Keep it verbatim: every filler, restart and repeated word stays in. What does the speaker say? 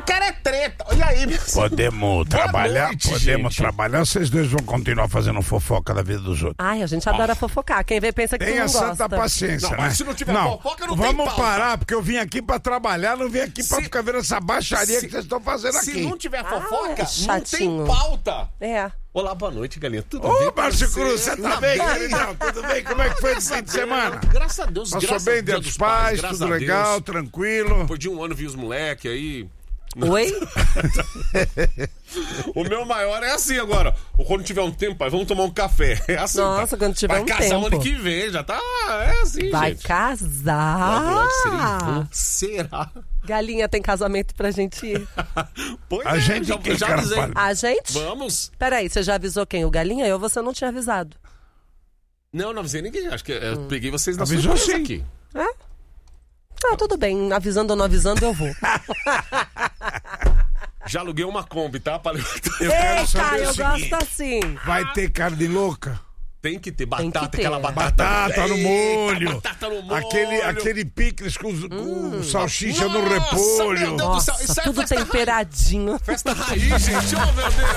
quero é treta. Olha aí, meu Podemos trabalhar, noite, podemos gente. trabalhar, vocês dois vão continuar fazendo fofoca da vida dos outros. Ai, a gente adora fofocar. Quem vê pensa que tu Tenha não santa gosta. paciência, Não, né? mas se não tiver fofoca, não tem vamos pauta. parar, porque eu vim aqui pra trabalhar, não vim aqui pra Se- ficar vendo essa baixaria se- que vocês estão fazendo Se aqui. não tiver fofoca, Ah, não chatinho. tem pauta. É. Olá, boa noite, galinha. Tudo Ô, bem? Márcio com Cruz, você tá bem, queridão? Tudo bem? Como é que foi esse fim de semana? Graças a Deus, Passou graças bem, a dia Deus dos pais, graças tudo a legal, Deus. tranquilo. Depois de um ano vi os moleques aí. Oi? O meu maior é assim agora. Ou quando tiver um tempo, pai, vamos tomar um café. É assim. Nossa, tá? quando tiver Vai um casar tempo. ano que vem, já tá. É assim, Vai gente. casar. Logo, logo serei vô. Será? Galinha, tem casamento pra gente ir. Pois A é, gente já, que já cara avisei. para- A gente? Vamos. Peraí, você já avisou quem? O Galinha? Eu, você não tinha avisado. Não, não avisei ninguém. Acho que eu Hum. peguei vocês na Avisou surpresa sim. aqui. É? Ah, tudo bem. Avisando ou não avisando, eu vou. Já aluguei uma Kombi, tá? Pra... Eu quero saber Eita, o eu seguinte, gosto assim. vai ter carne louca? Tem que ter Tem batata, que ter. aquela batata. Batata no Eita, molho. Batata no molho. Aquele, aquele picles com, com salsicha no Nossa, repolho. meu Deus do céu. Nossa, Isso é tudo festa temperadinho. Festa raiz, gente. Oh, meu Deus.